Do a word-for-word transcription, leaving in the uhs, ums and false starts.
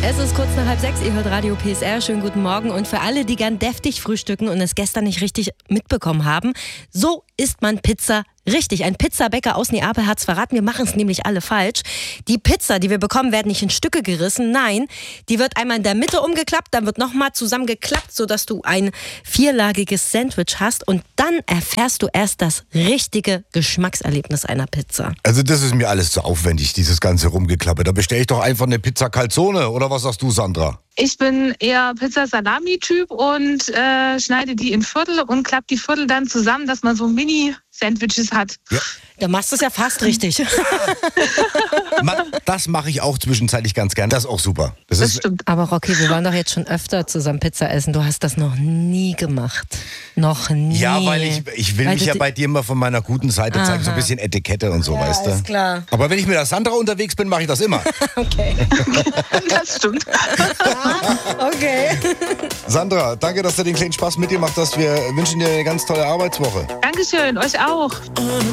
Es ist kurz nach halb sechs, ihr hört Radio P S R, schönen guten Morgen. Und für alle, die gern deftig frühstücken und es gestern nicht richtig mitbekommen haben, so isst man Pizza richtig. Ein Pizzabäcker aus Neapel hat es verraten, wir machen es nämlich alle falsch. Die Pizza, die wir bekommen, werden nicht in Stücke gerissen, nein, die wird einmal in der Mitte umgeklappt, dann wird nochmal zusammengeklappt, sodass du ein vierlagiges Sandwich hast und dann erfährst du erst das richtige Geschmackserlebnis einer Pizza. Also das ist mir alles zu aufwendig, dieses ganze Rumgeklappe. Da bestelle ich doch einfach eine Pizza Calzone, oder was sagst du, Sandra? Ich bin eher Pizza-Salami-Typ und äh, schneide die in Viertel und klappe die Viertel dann zusammen, dass man so Mini-Sandwiches hat. Ja. Da machst du es ja fast richtig. Das mache ich auch zwischenzeitlich ganz gern. Das ist auch super. Das, Das ist, stimmt. Aber Rocky, wir waren doch jetzt schon öfter zusammen Pizza essen. Du hast das noch nie gemacht. Noch nie. Ja, weil ich, ich will Weil mich du ja die- bei dir mal von meiner guten Seite zeigen, so ein bisschen Etikette und so, Ja, weißt du? ist klar. Aber wenn ich mit der Sandra unterwegs bin, mache ich das immer. Okay. Das stimmt. Okay. Sandra, danke, dass du den kleinen Spaß mitgemacht hast. Wir wünschen dir eine ganz tolle Arbeitswoche. Dankeschön, euch auch.